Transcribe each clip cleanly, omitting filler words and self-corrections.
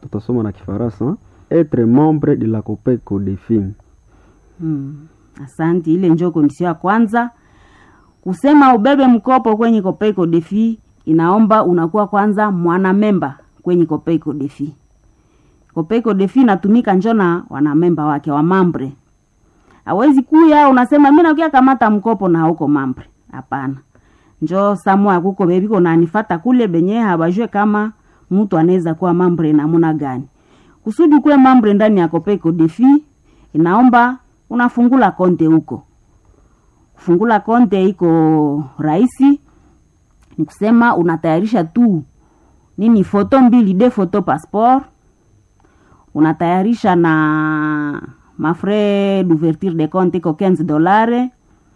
tutasoma na Kifaransa, être membre de la COPEC CODEFI. Asante, ile njoo kondisio ya kwanza. Kusema ubebe mkopo kwenye COPEC CODEFI inaomba unakuwa kwanza mwanamemba kwenye COPEC CODEFI. COPEC CODEFI inatumika njona wanamemba wake wa mambre. Hawezi kuya unasema mimi nakuja kamata mkopo na huko mambre. Hapana. Njoo samwa kuko bebiko na nifata kule benye habajue kama mtu anaweza kuwa mambre namna gani. Kusudi kuwe mambre ndani ya COPEC CODEFI inaomba unafungula konte huko. Kufungula konte iko rahisi. Ni kusema unatayarisha tu nini foto mbili de foto passeport. Unatayarisha na mafrais d'ouverture de compte iko $15.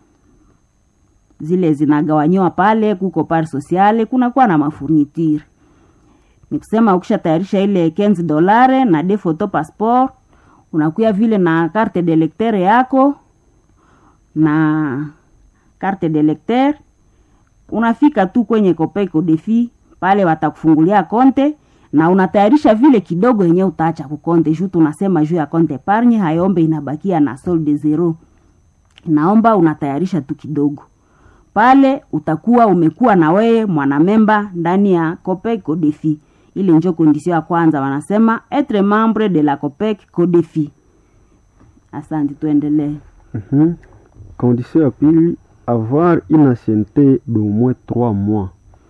Zile zinagawanywa pale kuko par sociale kuna kuwa na mafourniture. Ni kusema ukishatayarisha ile $15 na de photo passeport unakuya vile na carte de lecteur yako na carte de lecteur unafika tu kwenye COPEC CODEFI pale watakufungulia konte na unatayarisha vile kidogo yenyewe utaacha kukonte juu tunasema juu ya konte epargne hayombe inabakia na solde zero. Naomba unatayarisha tu kidogo. Pale utakuwa umekuwa na wewe mwanamemba ndani ya COPEC CODEFI. Ile njoo kondisio ya kwanza wanasema être membre de la COPEC CODEFI. Asante, tuendelee. Condition ya pili, avoir une ancienneté d'au moins 3 mois.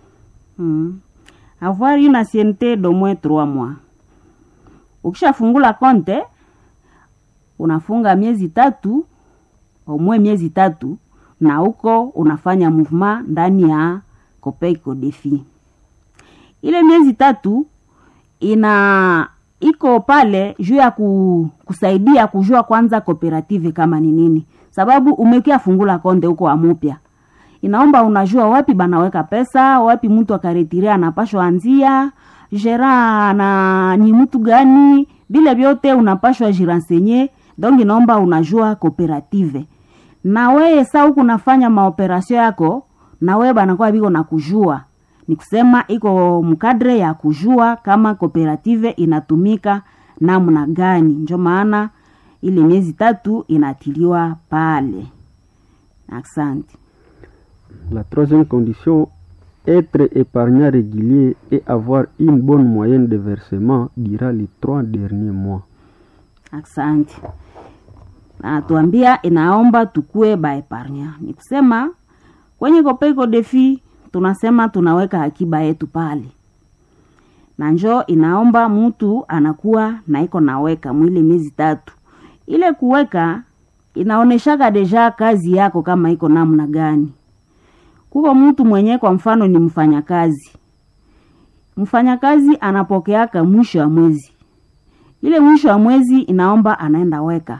Avoir une ancienneté d'au moins 3 mois. Ukishafungula konte unafunga miezi 3 au miezi 3 na huko unafanya mouvement ndani ya COPEC CODEFI. Ile miezi 3 iko pale juu ya kusaidia kujua kwanza cooperative kama ni nini. Sababu umekia fungula konde huko amupya. Inaomba unajua wapi banaweka pesa, wapi mtu akaretiria anapashwa anzia, gera na ni mtu gani, bila vyote unapashwa jirensenye. Donc inaomba unajua cooperative. Na wewe sasa huko unafanya maoperasyon yako, na wewe banakuwa biko na kujua. Ni kusema iko mkadre ya kujua kama cooperative inatumika namna gani. Ndio maana ile miezi 3 inatiliwa pale. Asante. La troisième condition, être épargnant régulier et avoir une bonne moyenne de versement durant les 3 derniers mois. Asante. Tuambia inaomba tukue ba epargnant. Ni kusema kwenye COPEC CODEFI tunasema tunaweka akiba yetu pale. Na njoo inaomba mtu anakuwa na iko naweka mwili miezi 3. Ile kuweka inaoneshaka deja kazi yako kama iko namna gani. Kuko mtu mwenye kwa mfano ni mfanyakazi. Mfanyakazi anapokeaka mwisho wa mwezi. Ile mwisho wa mwezi inaomba anaenda weka.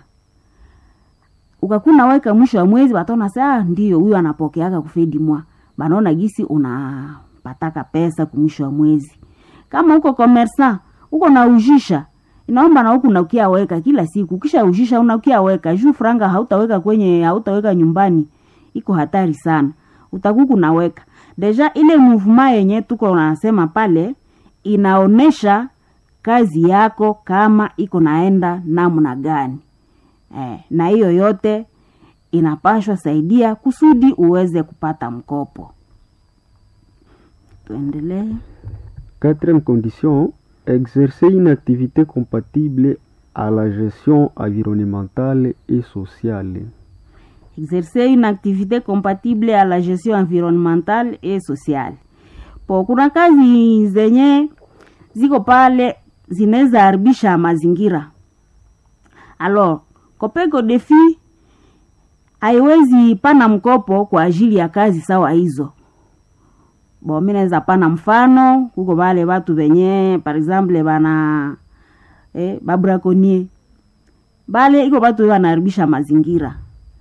Ukakuna weka mwisho wa mwezi wataona sasa ndio huyu anapokeaka kufedi mwa. Banaona gisi unapataka pesa kumwisho wa mwezi. Kama uko commerçant, uko na ujisha, inaomba na huku unakia weka kila siku. Kisha ujisha unakia weka, juu franga hautaweka nyumbani. Iko hatari sana. Utakuku na weka. Deja ile mouvement yenye tuko unasema pale inaonesha kazi yako kama iko naenda namna gani. Na hiyo yote inapashwa saidia kusudi uweze kupata mkopo. Tuendelee. Quatrième condition, exercer une activité compatible à la gestion environnementale et sociale. Exercer une activité compatible à la gestion environnementale et sociale. Kuna kazi zenye ziko pale zinaweza haribisha mazingira. Alors, COPEC CODEFI haiwezi pana mkopo kwa ajili ya kazi sawa hizo. Mimi naweza pana mfano kuko wale watu wenye par exemple bana babrakonie. Bale iko watu wanaharibisha mazingira.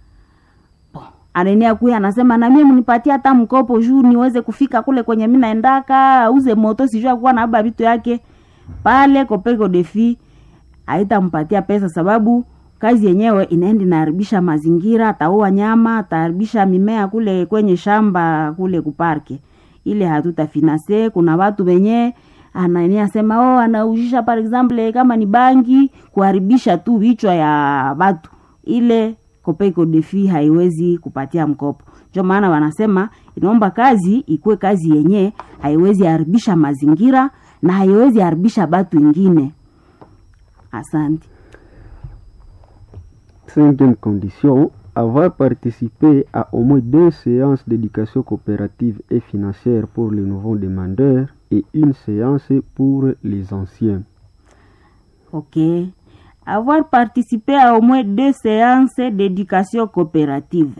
Anania kuya anasema na mimi mnipatie hata mkopo juu niweze kufika kule kwenye mimi naendaka, auze moto sijua kuwa na baba vitu yake. Pale COPEC CODEFI haitampatia pesa sababu kazi yenyewe inaenda inaharibisha mazingira, ataua nyama, ataharibisha mimea kule kwenye shamba kule kuparke. Ile hatutafinanse. Kuna watu wenye anania sema anaujisha par example kama ni bangi kuharibisha tu vichwa ya watu, ile Copeco Defi haiwezi kupatia mkopo. Ndio maana wanasema inaomba kazi ikuwe kazi yenye haiwezi haribisha mazingira na haiwezi haribisha watu wengine. Asante. Cinquième condition, avoir participé à au moins 2 séances d'éducation coopérative et financière pour les nouveaux demandeurs et une séance pour les anciens. Ok. Avoir participé à au moins 2 séances d'éducation coopérative.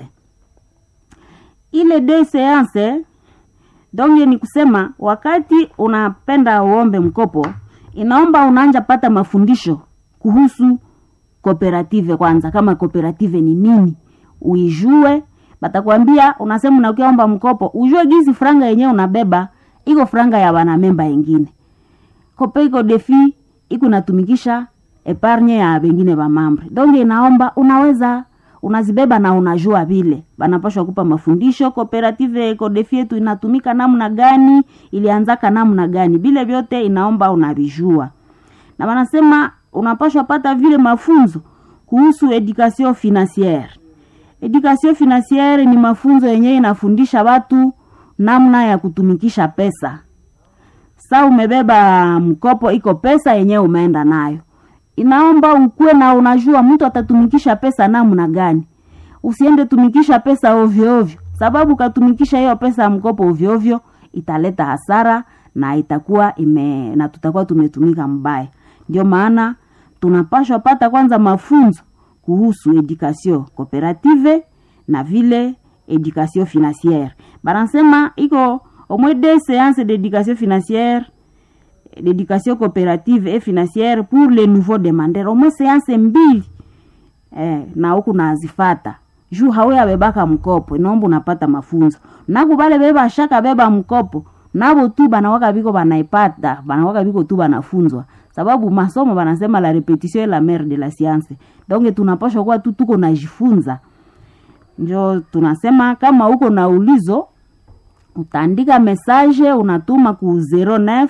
Ile 2 séances, donc ni kusema wakati unapenda uombe mkopo, inaomba unaanza pata mafundisho kuhusu cooperative kwanza, kama cooperative ni nini, uijue. Batakwambia unasema unakiomba mkopo, ujue gizi franga yenyewe unabeba iko franga ya wana memba wengine. Copeco Defi iko natumikisha epargne ya wengine wa mambre. Donc inaomba unaweza unazibeba na unajua vile. Banapaswa kupa mafundisho cooperative Codefi yetu inatumika namna gani, ilianzaka namna gani. Bile vyote inaomba unavijua. Na wanasema unapaswa pata vile mafunzo kuhusu education financière. Education financière ni mafunzo yenyewe inafundisha watu namna ya kutumikisha pesa. Sasa umebeba mkopo, iko pesa yenyewe umeenda nayo. Inaomba ukue na unajua mtu atatumikisha pesa namna gani. Usiende tumikisha pesa ovyo ovyo, sababu katumikisha hiyo pesa ya mkopo ovyo ovyo italeta hasara na itakuwa na tutakuwa tumetumika mbaya. Ndio maana tunapaswa pata kwanza mafunzo kuhusu education coopérative na vile education financière. Banasema iko au moins 2 séances d'éducation financière, d'éducation coopérative et financière pour les nouveaux demandeurs. Au moins séance 2 na huku nazifata. Juu hawe abebaka mkopo, inaomba unapata mafunzo. Na kubale beba shaka beba mkopo, nabo tu banawaka biko banaipata, banawaka biko tu banafunzwa. Sababu masomo banasema la répétition est la mère de la science. Donc tunapaswa kuwa tu tuko najifunza. Ndio tunasema kama uko na ulizo utaandika message unatuma ku 09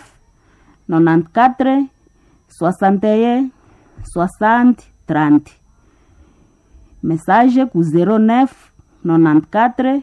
94 61 60 30. Message ku 09 94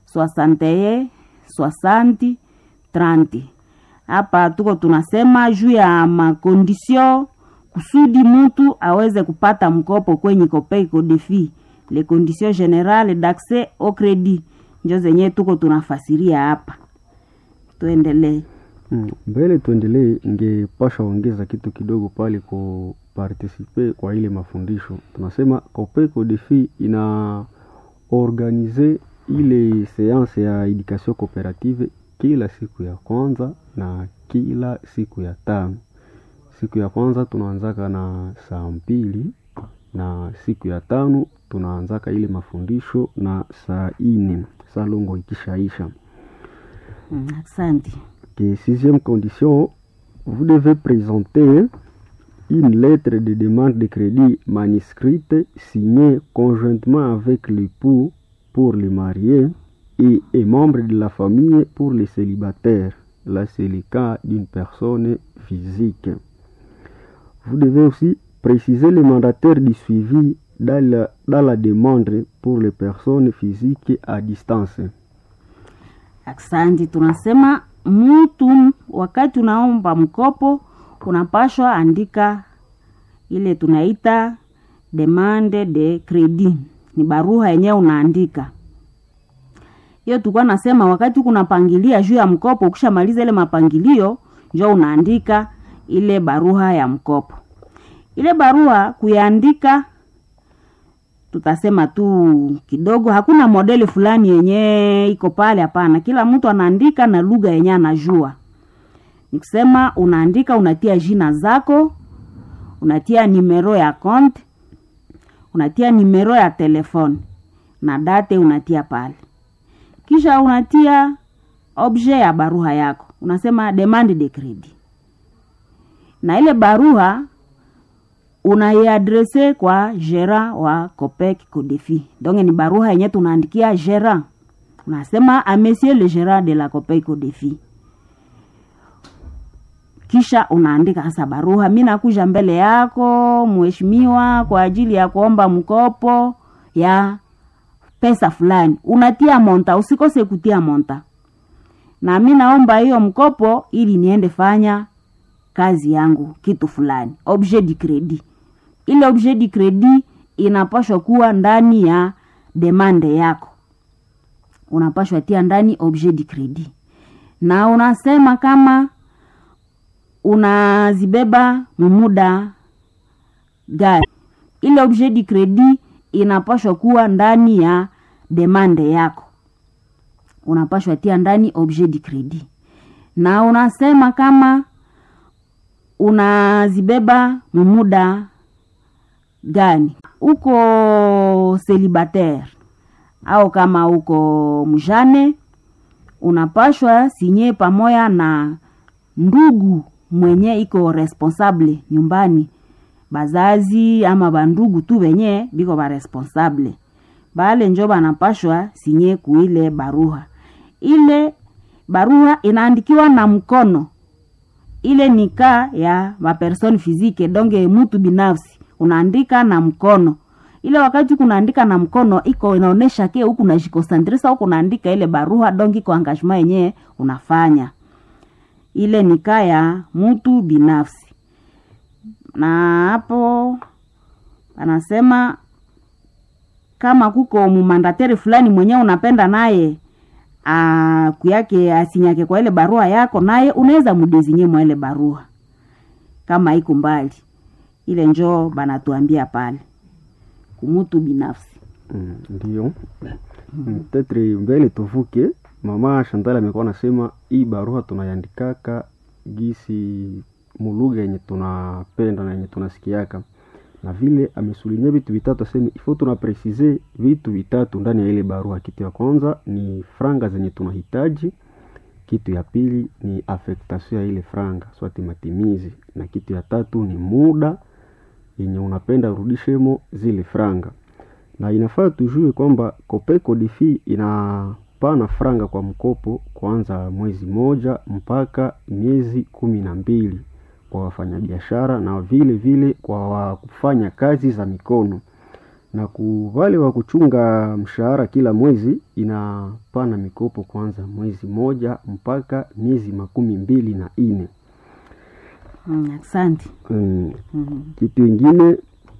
61 60 30. Hapa tuko tunasema juu ya makondisyon kusudi mtu aweze kupata mkopo kwenye Copeco Defi. Les conditions générales d'accès au crédit. Ndio zenye tuko tunafasiria hapa. Tuendelee. Mbele tuendelee, ngepasha ongeza kitu kidogo pale ku participer kwa ile mafundisho. Tunasema Copeco Defi ina organiser ile séance ya education coopérative kila siku ya kwanza na kila siku ya 5. Siku ya kwanza tunaanzaka na saa 2 na siku ya 5 tunaanzaka ile mafundisho na saa 4 salongo ikishaisha. Asante. Et 6e condition, vous devez présenter une lettre de demande de crédit manuscrite signée conjointement avec l'époux pour les mariés et membres de la famille pour les célibataires. Là, c'est le cas d'une personne physique. Vous devez aussi préciser les mandataires du suivi dans la demande pour les personnes physiques à distance. Asante. Tunasema mtu wakati unaomba mkopo unapashwa andika ile tunaita demande de crédit. Ni barua yenyewe unaandika. Hiyo tulikuwa nasema wakati kuna pangilia juu ya mkopo, ukishamaliza ile mapangilio njoo unaandika ile barua ya mkopo. Ile barua kuiandika tutasema tu kidogo, hakuna modeli fulani yenye iko pale, hapana. Kila mtu anaandika na lugha yenye anajua. Nikusema unaandika, unatia jina zako, unatia numero ya compte, unatia numero ya telefone na date unatia pale. Kisha unatia objet ya barua yako. Unasema demande de crédit. Na ile barua unaiadrese kwa gérant wa Copeco Defi. Donc ni barua yenye tunaandikia gérant. Unasema a monsieur le gérant de la Copeco Defi. kisha unaandika hasa barua, mimi nakuja mbele yako mheshimiwa kwa ajili ya kuomba mkopo ya pesa fulani. Unatia monta, usikose kutia monta. Na mimi naomba hiyo mkopo ili niende fanya kazi yangu kitu fulani. Objet de crédit. Ile objet de crédit inapaswa kuwa ndani ya demande yako. Unapaswa tia ndani objet de crédit. Na unasema kama unazibeba muda gani. Ile objet de crédit inapaswa kuwa ndani ya demande yako. Unapaswa tia ndani objet de crédit. Na unasema kama unazibeba muda gani. Uko célibataire au kama uko mjane, unapashwa sinye pamoja na ndugu mwenye iko responsable nyumbani, bazazi ama bandugu tu wenye biko ba responsable. Bale njo banapashwa sinye kuile barua. Ile barua inaandikiwa na mkono. Ile nika ya ma person physique, donge mtu binafsi unaandika na mkono. Ile wakati kunaandika na mkono iko inaonesha ke huku unajikosantresa huku unaandika ile barua, donge kwa engagement yenyewe unafanya. Ile nika ya mtu binafsi. Na hapo anasema kama kuko mumandateri fulani mwenye unapenda naye kuyake asinyake kwa ile barua yako, naye unaweza mudezinye mwa ile barua kama iko mbali. Ile njoo banatuambia pale kumutu binafsi. Ndio. Tetre mbele tuvuke, mama Chantal amekuwa anasema hii barua tunayandikaka gisi mulugha yenye tunapenda na yenye tunasikiaka. Na vile amesulinya vitu vitatu, asema ifo tunapresize vitu vitatu ndani ya ile barua. Kitu ya kwanza ni franga zenye tunahitaji, kitu ya pili ni affectation ya ile franga swati matimizi, na kitu ya tatu ni muda yenye unapenda urudishemo zile franga. Na inafaa tujue kwamba Copeco DFI inapana franga kwa mkopo kuanza mwezi moja mpaka miezi 12 kwa wafanyabiashara na vile vile kwa kufanya kazi za mikono. Na wale wa kuchunga mshahara kila mwezi inapana mikopo kuanza mwezi moja mpaka miezi 24. Asante. Kitu ingine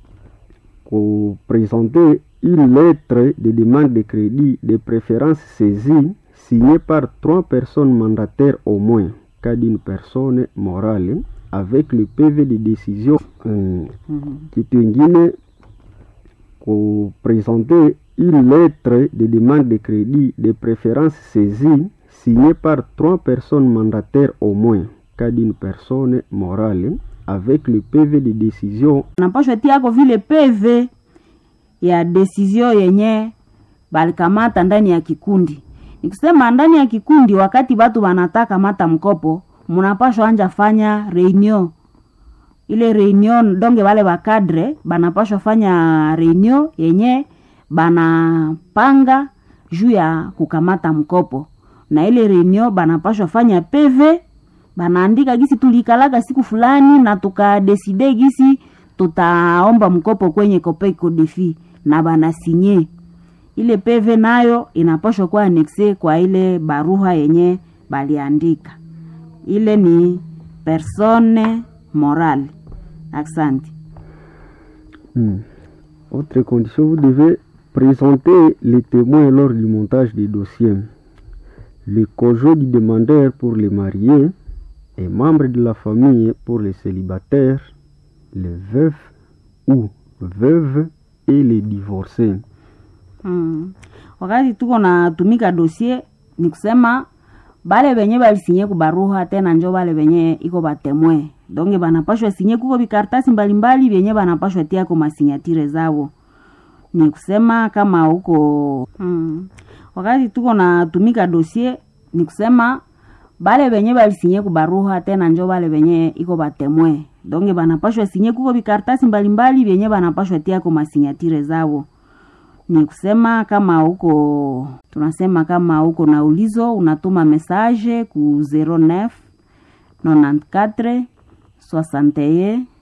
ku présenter une lettre de demande de crédit de préférence saisie signée par 3 personnes mandataires au moins, cas d'une personne morale, avec le PV de décision. Kitu ingine ku présenter une lettre de demande de crédit de préférence saisie signée par 3 personnes mandataires au moins, cas d'une personne morale, avec le PV de décision. Napaswa tia kwa vile PV ya decision yenye balikamata ndani ya kikundi. Nikusema ndani ya kikundi wakati watu wanataka mata mkopo, munapaswa anja fanya reunion. Ile reunion donge wale wa cadre banapaswa fanya reunion yenye banapanga juu ya kukamata mkopo. Na ile reunion banapaswa fanya PV, banaandika gisi tulikalaga siku fulani na tukadeside gisi tutaomba mkopo kwenye Copeco DFI na banasinye. Ile PV nayo inapaswa kuwa anexe kwa ile barua yenye baliandika. Ile ni personne morale. Asante. Autre condition, vous devez présenter les témoins lors du montage des dossiers. Le conjoint du demandeur pour les mariés et membres de la famille pour les célibataires, les veufs ou veuves et les divorcés. Wakati tuko na tumika dossier ni kusema bale benye balisinye kubaruha tena njo bale benye iko batemwe. Donge banapashwa sinye kuko bikartasi mbalimbali benye banapashwa tia kwa masinyatire zao. Ni kusema kama huko wakati tuko na tumika dossier ni kusema bale benye balisinye kubaruha tena njo bale benye iko batemwe. Donge banapashwa sinye kuko bikartasi mbalimbali benye banapashwa tia kwa masinyatire zao. Ni kusema kama huko tunasema kama huko na ulizo unatuma message ku 09 94 61